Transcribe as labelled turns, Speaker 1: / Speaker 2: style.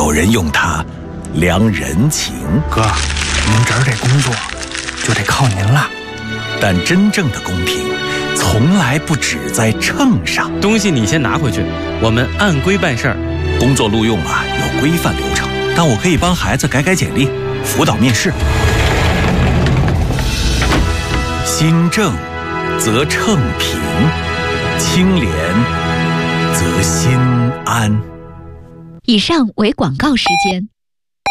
Speaker 1: 有人用它量人情。
Speaker 2: 哥，您这儿这工作就得靠您了。
Speaker 1: 但真正的公平从来不只在秤上。
Speaker 3: 东西你先拿回去，我们按规办事儿。
Speaker 1: 工作录用啊有规范流程，但我可以帮孩子改简历，辅导面试。心正则秤平，清廉则心安。
Speaker 4: 以上为广告时间。